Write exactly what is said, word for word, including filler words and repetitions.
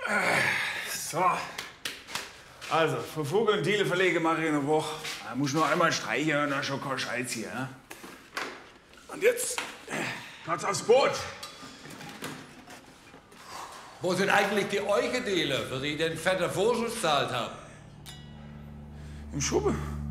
So. Also, für Vogel und Diele verlege mache ich eine Woche. Da muss nur einmal streichen und dann schon kein Scheiß hier. Ja? Und jetzt geht's aufs Boot. Wo sind eigentlich die Eugedeele, für die ich den fetten Vorschuss zahlt habe? Im Schubbe.